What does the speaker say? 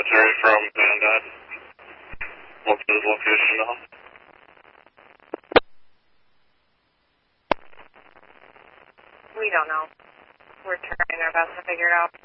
Terry from Bandit. What's his location now? We don't know. We're trying our best to figure it out.